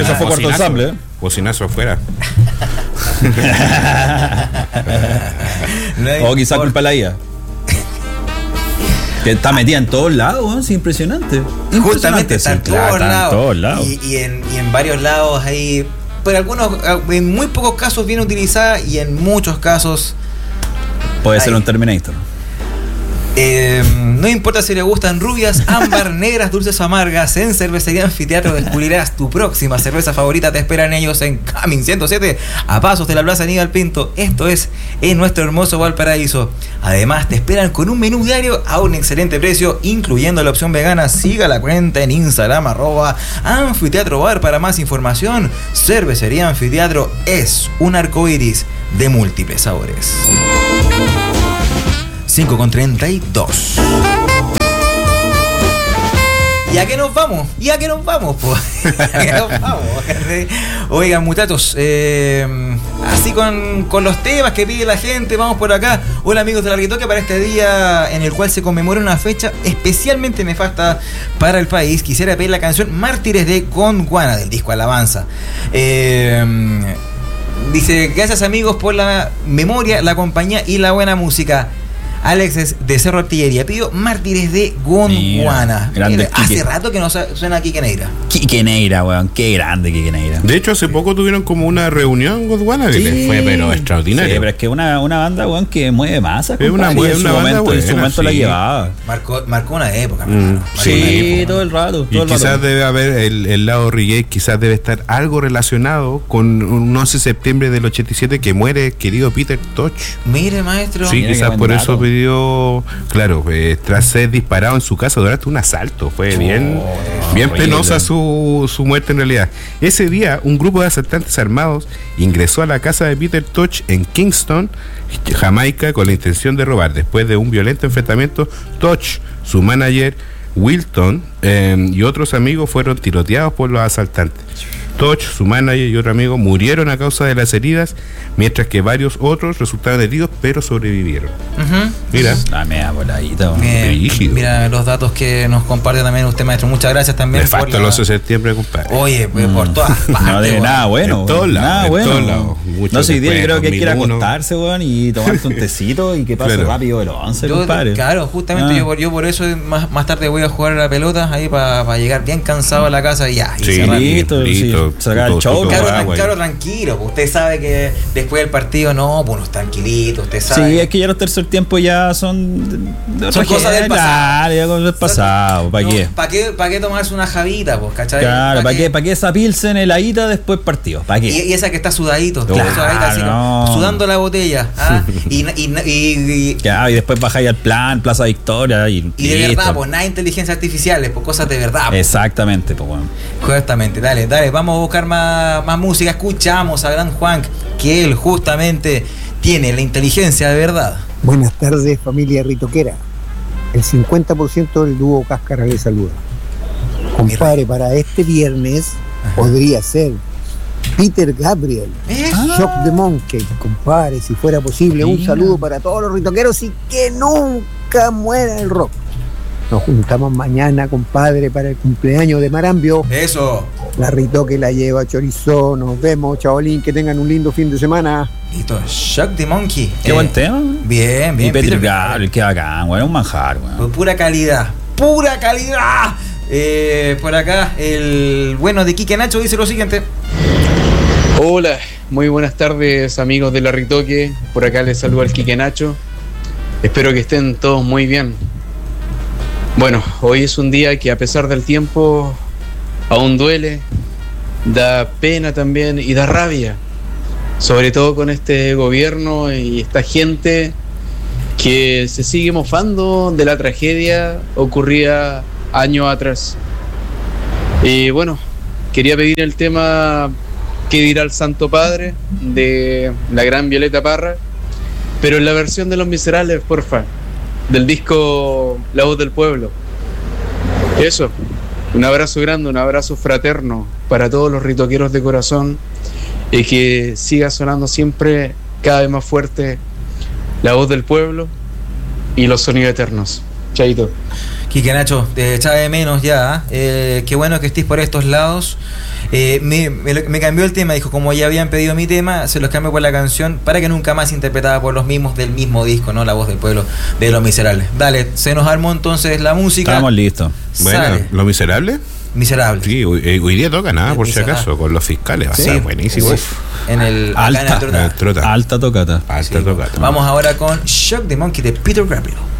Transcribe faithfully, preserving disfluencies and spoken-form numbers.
eso fue corto ensamble, ¿eh? Bocinazo afuera. No o quizá culpa la I A. Que está metida en todos lados, ¿eh? Es impresionante. Justamente está en sí, todos claro, lados. Está en todos lados. Y, y, en, y en varios lados hay, pero algunos, en muy pocos casos bien utilizada y en muchos casos puede hay. ser un Terminator. Eh, no importa si le gustan rubias, ámbar, negras, dulces o amargas, en Cervecería Anfiteatro descubrirás tu próxima cerveza favorita. Te esperan ellos en Camin ciento siete, a pasos de la Plaza Aníbal Pinto. Esto es en nuestro hermoso Valparaíso. Además, te esperan con un menú diario a un excelente precio, incluyendo la opción vegana. Siga la cuenta en Instagram, arroba Anfiteatro Bar para más información. Cervecería Anfiteatro es un arcoíris de múltiples sabores. cinco con treinta y dos. ¿Y a qué nos vamos? ¿Y a qué nos vamos? Pues? ¿A qué nos vamos? Oigan, muchachos, eh, así con, con los temas que pide la gente, vamos por acá. Hola amigos de la Ritoque, para este día en el cual se conmemora una fecha especialmente nefasta para el país, quisiera pedir la canción Mártires de Gondwana del disco Alabanza. Eh... Dice, gracias amigos por la memoria, la compañía y la buena música. Alex de Cerro Artillería, pido Mártires de Gondwana. Hace rato que no suena Quique Neira. Quique Neira, weón, qué grande Quique Neira. De hecho, hace poco tuvieron como una reunión en Gondwana que sí, les fue pero extraordinario. Sí, pero es que una, una banda, weón, que mueve masas. Es una, una, una banda buena, en su momento sí. la llevaba. Marcó, marcó una época. Mm, marcó sí, una época. todo el rato. Todo y el quizás rato. debe haber el, el lado reggae, quizás debe estar algo relacionado con un once de septiembre del ochenta y siete que muere querido Peter Tosh. Mire, maestro. Sí, Mire quizás por dato. Eso pidió. Claro, eh, tras ser disparado en su casa durante un asalto. Fue bien, oh, bien penosa su, su muerte en realidad. Ese día, un grupo de asaltantes armados ingresó a la casa de Peter Tosh en Kingston, Jamaica, con la intención de robar. Después de un violento enfrentamiento, Tosh, su manager, Wilton eh, y otros amigos fueron tiroteados por los asaltantes. Tosh, su manager y otro amigo murieron a causa de las heridas, mientras que varios otros resultaron heridos, pero sobrevivieron. Uh-huh. Mira. Ah, mira, voladito. Mira los datos que nos comparte también usted, maestro. Muchas gracias también. Me falta el once de septiembre, compadre. Oye, pues, mm. por todas partes. No tiene nada bueno. En todos lados. Nada bueno. Todos lados. No sé, yo creo que hay que ir a acostarse, weón, y tomarse un tecito y que pase claro. rápido el once, yo, compadre. Claro, justamente ah. yo, yo por eso más, más tarde voy a jugar a la pelota ahí para pa llegar bien cansado a la casa y ya. Y sí, listo, listo. Sí, sacar el show. Claro, tran- claro, tranquilo. Pues usted sabe que después del partido, no, pues uno tranquilito, usted sabe. Sí, es que ya los tercer tiempos ya son. De son cosas del pasado. Ya cosas del pasado. ¿Para no, qué? ¿Para qué, pa qué tomarse una javita, pues, cachai? Claro, ¿para qué, pa qué esa pilsen heladita después partido? ¿Para qué? Y, y esa que está sudadito, claro, sudadita, así, no. sudando la botella. ¿ah? y, y, y, y, claro, y después bajáis al plan, Plaza Victoria. Y, y de verdad, pues nada de inteligencia artificial, pues cosas de verdad. Pues. Exactamente, pues bueno. Justamente, dale, dale, vamos a buscar más, más música. Escuchamos a Gran Juan, que él justamente tiene la inteligencia de verdad. Buenas tardes, familia ritoquera. El cincuenta por ciento del dúo Cáscara le saluda. Compadre, para este viernes Ajá. podría ser Peter Gabriel, ¿Eh? Shock the Monkey. Compadre, si fuera posible, un saludo para todos los ritoqueros y que nunca muera el rock. Nos juntamos mañana, compadre, para el cumpleaños de Marambio. Eso. La Ritoque la lleva chorizo. Nos vemos, chabolín. Que tengan un lindo fin de semana. Listo. Shock the Monkey. Qué eh, buen tema. Bien, bien. Y Peter Gabriel, qué bacán, güey. Un manjar, güey. Pura calidad. Pura calidad. Eh, por acá, el bueno de Quique Nacho dice lo siguiente. Hola, muy buenas tardes, amigos de la Ritoque. Por acá les saluda el Quique Nacho. Espero que estén todos muy bien. Bueno, hoy es un día que a pesar del tiempo aún duele, da pena también y da rabia, sobre todo con este gobierno y esta gente que se sigue mofando de la tragedia ocurrida años atrás. Y bueno, quería pedir el tema ¿Qué dirá el Santo Padre? De la gran Violeta Parra, pero en la versión de Los Miserables, porfa, del disco La Voz del Pueblo. Eso, un abrazo grande, un abrazo fraterno para todos los ritoqueros de corazón y que siga sonando siempre cada vez más fuerte La Voz del Pueblo y los sonidos eternos. Chaito. Quique Nacho, te echaba de menos ya. Eh, qué bueno que estés por estos lados. Eh, me, me, me cambió el tema, dijo, como ya habían pedido mi tema, se los cambio por la canción para que nunca más interpretada por los mismos del mismo disco, ¿no? La Voz del Pueblo de Los Miserables. Dale, se nos armó entonces la música. Estamos listos. Bueno, Sale. ¿Los Miserables? Miserables. Sí, hoy, eh, hoy día toca nada, Los por si Miserables. acaso, con los fiscales. Va a Sí. ser buenísimo. Uf. En el, acá en el Alta. Trota. El Trota. Alta tocata. Alta Sí. tocata. Vamos ahora con Shock the Monkey de Peter Gabriel.